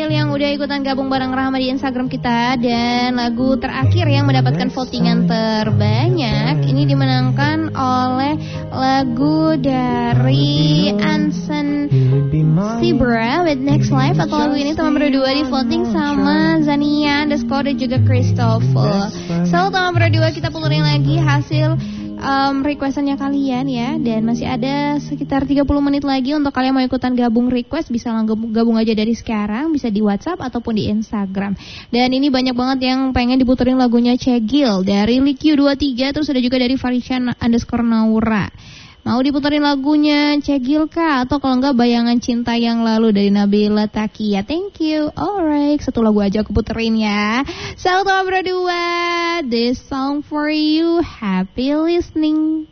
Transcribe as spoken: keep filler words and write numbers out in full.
Cegil yang udah ikutan gabung bareng Rahma di Instagram kita. Dan lagu terakhir yang mendapatkan votingan terbanyak ini dimenangkan oleh lagu dari Anson Sibra with Next Life. Atau lagu ini teman berdua di voting sama Zania underscore dan juga Christopher. So teman berdua kita puterin lagi hasil Um, requestannya kalian ya. Dan masih ada sekitar tiga puluh menit lagi untuk kalian mau ikutan gabung request. Bisa gabung, gabung aja dari sekarang. Bisa di WhatsApp ataupun di Instagram. Dan ini banyak banget yang pengen diputerin lagunya Cegil dari Likyu dua puluh tiga. Terus ada juga dari Farishan underscore Naura. Mau diputerin lagunya Cegil kah? Atau kalau enggak Bayangan Cinta Yang Lalu dari Nabila Takia. Thank you. Alright, satu lagu aja aku puterin ya. Salam berdua. This song for you. Happy listening.